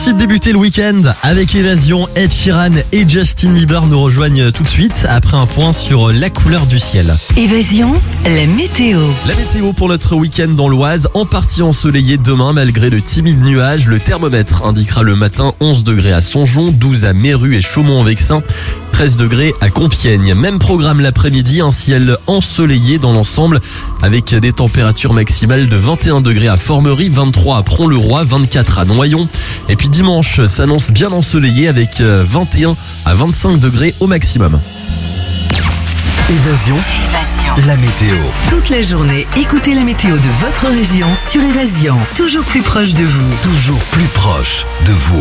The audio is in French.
Merci de débuter le week-end avec Évasion. Ed Sheeran et Justin Bieber nous rejoignent tout de suite après un point sur la couleur du ciel. Évasion, la météo. La météo pour notre week-end dans l'Oise, en partie ensoleillé demain malgré de timides nuages. Le thermomètre indiquera le matin 11 degrés à Songeon, 12 à Méru et Chaumont-en-Vexin, 13 degrés à Compiègne. Même programme l'après-midi, un ciel ensoleillé dans l'ensemble avec des températures maximales de 21 degrés à Formerie, 23 à Pront-le-Roi, 24 à Noyon. Et puis dimanche s'annonce bien ensoleillé avec 21 à 25 degrés au maximum. Évasion, la météo. Toute la journée, écoutez la météo de votre région sur Évasion. Toujours plus proche de vous. Toujours plus proche de vous.